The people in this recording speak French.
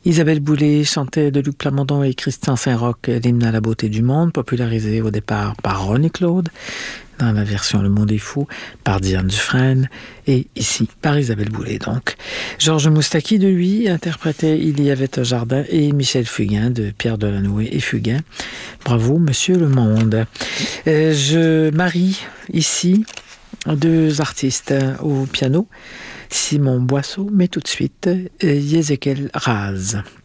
Isabelle Boulay chantait de Luc Plamondon et Christian Saint-Roch l'hymne à la beauté du monde, popularisé au départ par Ronnie Claude, dans la version Le Monde est fou, par Diane Dufresne, et ici par Isabelle Boulay donc. Georges Moustaki de lui interprétait Il y avait un jardin et Michel Fugain de Pierre Delanoë et Fugain. Bravo Monsieur le Monde. Je marie ici deux artistes au piano, Simon Boisseau, mais tout de suite, Yézéchiel Raz.